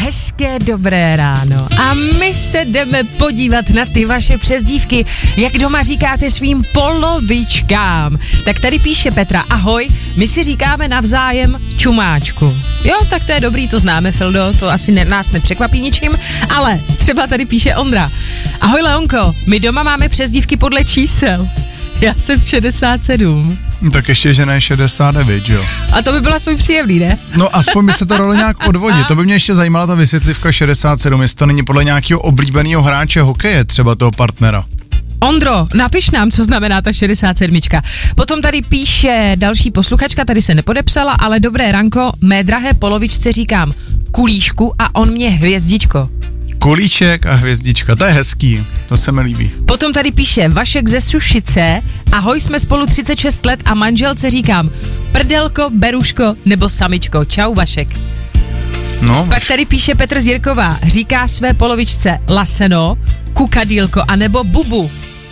hezké dobré ráno a my se jdeme podívat na ty vaše přezdívky, jak doma říkáte svým polovičkám. Tak tady píše Petra, ahoj, my si říkáme navzájem čumáčku. Jo, tak to je dobrý, to známe, Fildo, to asi nás nepřekvapí ničím, ale třeba tady píše Ondra. Ahoj Leonko, my doma máme přezdívky podle čísel. Já jsem 67. Tak ještě žena je 69, jo. A to by bylo aspoň příjemný, ne? No aspoň by se ta role nějak odvodit. To by mě ještě zajímala ta vysvětlivka 67, jestli to není podle nějakého oblíbeného hráče hokeje, třeba toho partnera. Ondro, napiš nám, co znamená ta 67. Potom tady píše další posluchačka, tady se nepodepsala, ale dobré ranko, mé drahé polovičce říkám kulíšku a on mě hvězdičko. Kulíček a hvězdička, to je hezký, to se mi líbí. Potom tady píše Vašek ze Sušice, ahoj, jsme spolu 36 let a manželce říkám prdelko, beruško nebo samičko. Čau Vašek. No, Pak tady píše Petr z Jirkova, říká své polovičce laseno, kukadýlko anebo bubu.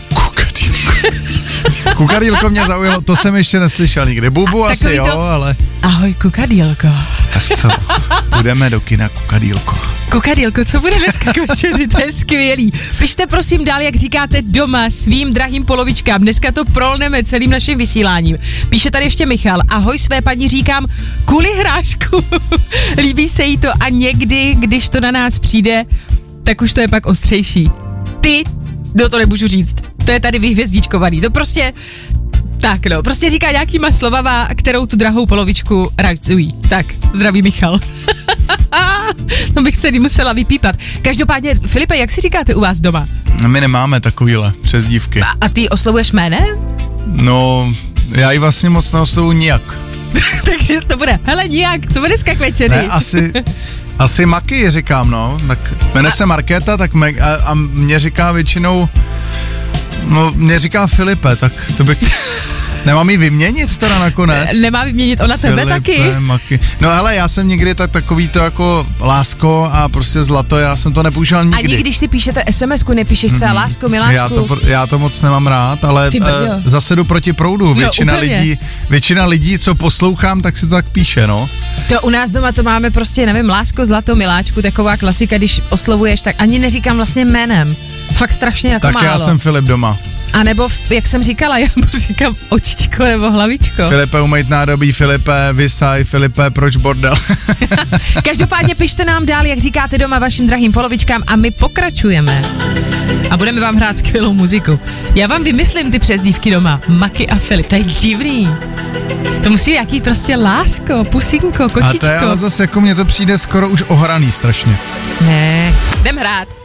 Kukadýlko mě zaujalo, to jsem ještě neslyšel nikdy. Bubu asi Takový jo, to... ale... Ahoj kukadýlko. Tak co, půjdeme do kina Kukadýlko. Kukadýlko, co bude dneska k večeři, to je skvělý. Pište prosím dál, jak říkáte doma svým drahým polovičkám. Dneska to prolneme celým naším vysíláním. Píše tady ještě Michal, ahoj své paní říkám kuli hrášku. Líbí se jí to a někdy, když to na nás přijde, tak už to je pak ostřejší. Ty, no to nemůžu říct, to je tady vyhvězdičkovaný, to prostě... Tak no, prostě říká nějakýma slovama, kterou tu drahou polovičku razují. Tak, zdraví Michal. No bych celý musela vypípat. Každopádně, Filipe, jak si říkáte u vás doma? My nemáme takovýhle přezdívky. A ty oslovuješ jménem? No, já ji vlastně moc neoslovuji nijak. Takže to bude, hele nijak, co bude dneska k večeři? Ne, asi Maky říkám, no. Tak jmenuje se Markéta, tak a mě říká většinou, no mě říká Filipe, tak to bych... Nemám jí vyměnit teda nakonec? Nemá vyměnit ona tebe Filipe, taky? Maky. No hele, já jsem někdy takový to jako lásko a prostě zlato, já jsem to nepoužíval nikdy. Ani když si píšete SMS-ku, nepíšeš třeba lásko, miláčku? Já to moc nemám rád, ale zase jdu proti proudu. Většina lidí, co poslouchám, tak si to tak píše, no. To u nás doma to máme prostě, nevím, lásko, zlato, miláčku, taková klasika, když oslovuješ, tak ani neříkám vlastně jménem. Fakt strašně jako tak málo. Já jsem Filip doma. A nebo, jak jsem říkala, já mu říkám očičko nebo hlavičko. Filipe, umejt nádobí, Filipe, vysaj, Filipe, proč bordel? Každopádně pište nám dál, jak říkáte doma vašim drahým polovičkám a my pokračujeme. A budeme vám hrát skvělou muziku. Já vám vymyslím ty přezdívky doma. Maky a Filip, to je divný. To musí jaký prostě lásko, pusinko, kočičko. A to je ale zase jako mně to přijde skoro už ohraný strašně. Ne, jdem hrát.